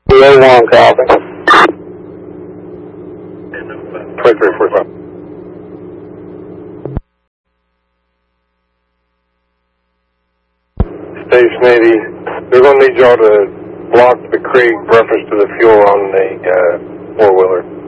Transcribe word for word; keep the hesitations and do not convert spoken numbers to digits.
three oh one, copy. twenty-three forty-five. Station eighty, they're going to need y'all to block the creek reference to the fuel on the uh, four-wheeler.